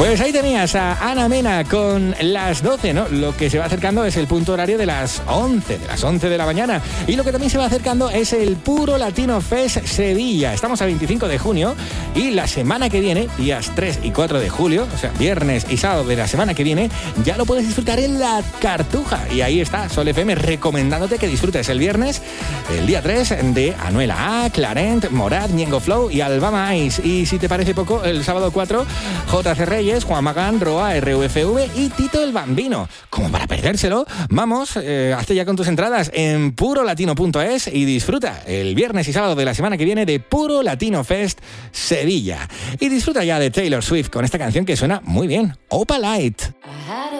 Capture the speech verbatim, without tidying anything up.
Pues ahí tenías a Ana Mena con las doce, ¿no? Lo que se va acercando es el punto horario de las once, de las once de la mañana. Y lo que también se va acercando es el Puro Latino Fest Sevilla. Estamos a veinticinco de junio y la semana que viene, días tres y cuatro de julio, o sea, viernes y sábado de la semana que viene, ya lo puedes disfrutar en La Cartuja. Y ahí está Sol F M recomendándote que disfrutes el viernes, el día tres, de Anuela A, Clarent, Morat, Ñengo Flow y Albama Ice. Y si te parece poco, el sábado cuatro, J C Reyes, Juan Magán, Roa, R U F V y Tito el Bambino. Como para perdérselo, vamos, eh, hazte ya con tus entradas en puro latino punto es y disfruta el viernes y sábado de la semana que viene de Puro Latino Fest Sevilla. Y disfruta ya de Taylor Swift con esta canción que suena muy bien, Opalite.